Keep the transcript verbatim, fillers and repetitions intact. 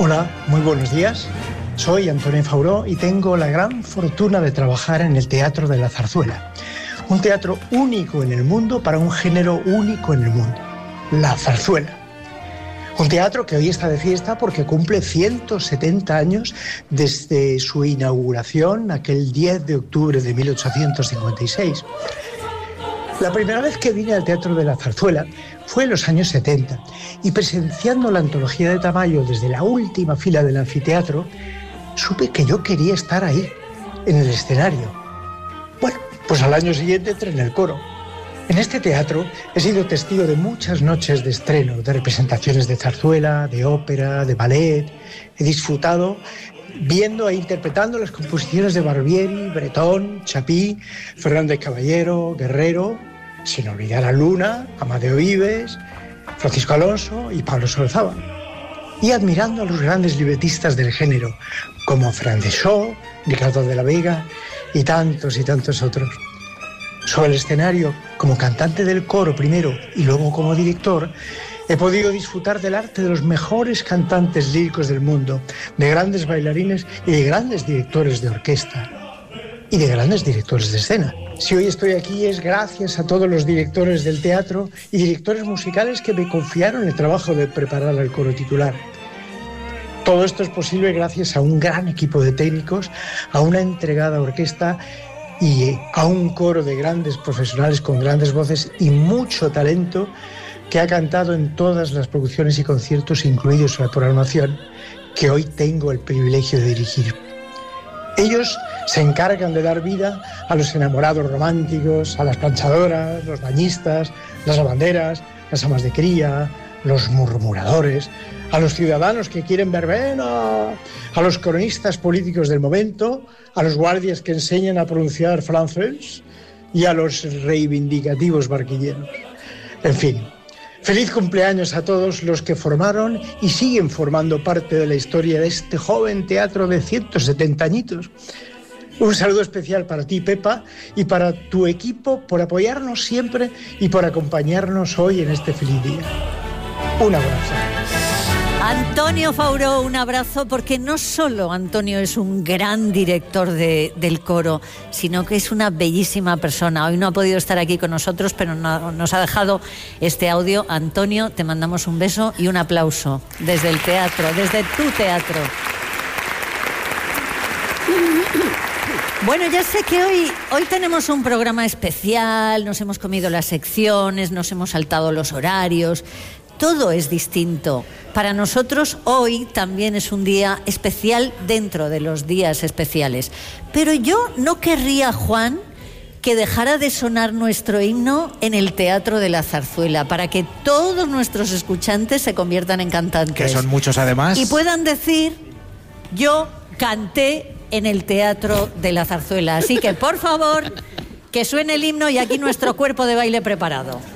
Hola, muy buenos días. Soy Antonio Fauró y tengo la gran fortuna de trabajar en el Teatro de la Zarzuela. Un teatro único en el mundo para un género único en el mundo, la zarzuela. Un teatro que hoy está de fiesta porque cumple ciento setenta años desde su inauguración aquel diez de octubre de mil ochocientos cincuenta y seis. La primera vez que vine al Teatro de la Zarzuela fue en los años setenta y presenciando la antología de Tamayo desde la última fila del anfiteatro, supe que yo quería estar ahí, en el escenario. Bueno, pues al año siguiente entré en el coro. En este teatro he sido testigo de muchas noches de estreno, de representaciones de zarzuela, de ópera, de ballet. He disfrutado viendo e interpretando las composiciones de Barbieri, Bretón, Chapí, Fernández Caballero, Guerrero, sin olvidar a Luna, Amadeo Vives, Francisco Alonso y Pablo Solozábal. Y admirando a los grandes libretistas del género, como Fran de Shaw, Ricardo de la Vega y tantos y tantos otros. Sobre el escenario, como cantante del coro primero y luego como director, he podido disfrutar del arte de los mejores cantantes líricos del mundo, de grandes bailarines y de grandes directores de orquesta y de grandes directores de escena. Si hoy estoy aquí es gracias a todos los directores del teatro y directores musicales que me confiaron el trabajo de preparar el coro titular. Todo esto es posible gracias a un gran equipo de técnicos, a una entregada orquesta y a un coro de grandes profesionales con grandes voces y mucho talento que ha cantado en todas las producciones y conciertos incluidos en la programación que hoy tengo el privilegio de dirigir. Ellos se encargan de dar vida a los enamorados románticos, a las planchadoras, los bañistas, las lavanderas, las amas de cría, los murmuradores, a los ciudadanos que quieren verbena, a los cronistas políticos del momento, a los guardias que enseñan a pronunciar francés y a los reivindicativos barquilleros. En fin, feliz cumpleaños a todos los que formaron y siguen formando parte de la historia de este joven teatro de ciento setenta añitos. Un saludo especial para ti, Pepa, y para tu equipo por apoyarnos siempre y por acompañarnos hoy en este feliz día. Un abrazo. Antonio Fauró, un abrazo, porque no solo Antonio es un gran director de, del coro, sino que es una bellísima persona. Hoy no ha podido estar aquí con nosotros, pero no, nos ha dejado este audio. Antonio, te mandamos un beso y un aplauso desde el teatro, desde tu teatro. Bueno, ya sé que hoy, hoy tenemos un programa especial, nos hemos comido las secciones, nos hemos saltado los horarios. Todo es distinto. Para nosotros hoy también es un día especial dentro de los días especiales. Pero yo no querría, Juan, que dejara de sonar nuestro himno en el Teatro de la Zarzuela, para que todos nuestros escuchantes se conviertan en cantantes. Que son muchos además. Y puedan decir, yo canté en el Teatro de la Zarzuela. Así que, por favor, que suene el himno y aquí nuestro cuerpo de baile preparado.